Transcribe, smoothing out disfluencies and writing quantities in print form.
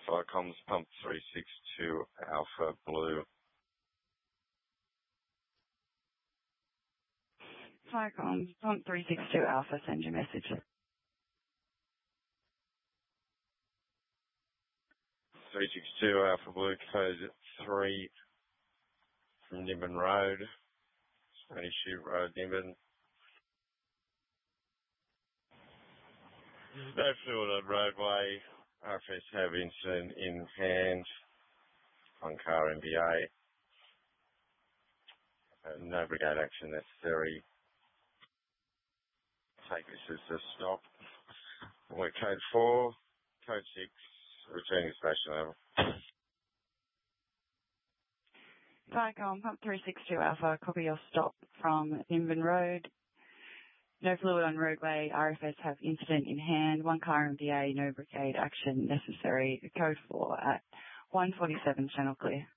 Flycoms Pump 362 Alpha Blue. Flycoms Pump 362 Alpha, send your message. 362 Alpha Blue, code 3 from Nimbin Road, Spanish Shoot Road, Nimbin. No fluid on roadway. RFS have incident in hand. One car MBA. No brigade action necessary. Take this as a stop. We're code 4, code 6, returning station level. Flycom Pump 362 Alpha, copy your stop from Nimbin Road. No fluid on roadway. RFS have incident in hand. One car MDA, no brigade action necessary. Code 4 at 147, channel clear.